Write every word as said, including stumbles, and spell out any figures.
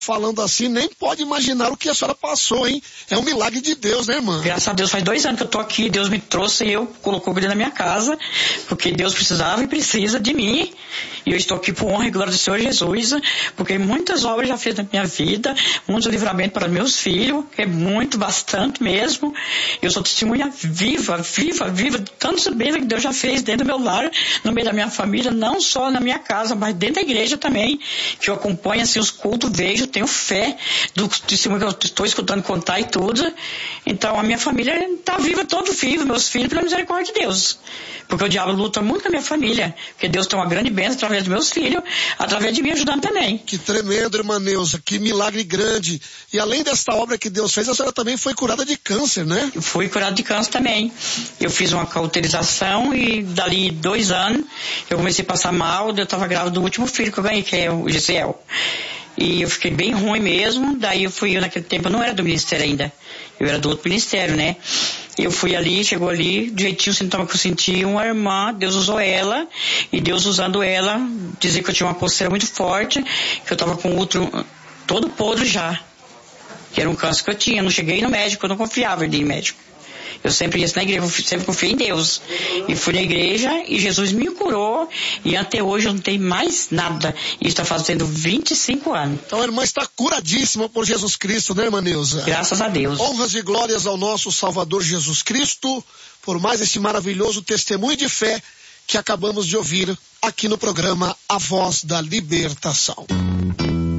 falando assim, nem pode imaginar o que a senhora passou, hein? É um milagre de Deus, né, irmã? Graças a Deus, faz dois anos que eu tô aqui, Deus me trouxe e eu colocou ele na minha casa, porque Deus precisava e precisa de mim. E eu estou aqui por honra e glória do Senhor Jesus, porque muitas obras já fez na minha vida, muitos livramentos para meus filhos, é muito, bastante mesmo. Eu sou testemunha viva, viva, viva, de tantos bens que Deus já fez dentro do meu lar, no meio da minha família, não só na minha casa, mas dentro da igreja também, que eu acompanho assim os cultos, vejo, tenho fé do testemunho que eu estou escutando contar e tudo. Então a minha família está viva, todo vivo, meus filhos, pela misericórdia de Deus. Porque o diabo luta muito com a minha família, porque Deus tem uma grande bênção através dos meus filhos, através de mim ajudando também. Que tremendo, irmã Neuza, que milagre grande. E além desta obra que Deus fez, a senhora também foi curada de câncer, né? Eu fui curada de câncer também. Eu fiz uma cauterização e dali dois anos eu comecei a passar mal, eu estava grávida do último filho que eu ganhei, que é o Gisel. E eu fiquei bem ruim mesmo, daí eu fui, eu naquele tempo eu não era do ministério ainda, eu era do outro ministério, né? Eu fui ali, chegou ali, do jeitinho, o sintoma que eu senti, uma irmã, Deus usou ela, e Deus usando ela, dizia que eu tinha uma coceira muito forte, que eu tava com outro, todo podre já, que era um câncer que eu tinha, não cheguei no médico, eu não confiava em médico. Eu sempre ia na igreja, eu sempre confiei em Deus. E fui na igreja e Jesus me curou. E até hoje eu não tenho mais nada. E está fazendo vinte e cinco anos. Então a irmã está curadíssima por Jesus Cristo, né, irmã Neuza? Graças a Deus. Honras e glórias ao nosso Salvador Jesus Cristo por mais esse maravilhoso testemunho de fé que acabamos de ouvir aqui no programa A Voz da Libertação.